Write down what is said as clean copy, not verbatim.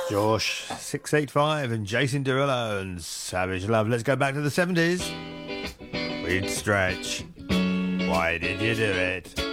Josh 685 and Jason Derulo and Savage Love. Let's go back to the 70s. We'd Stretch. Why did you do it?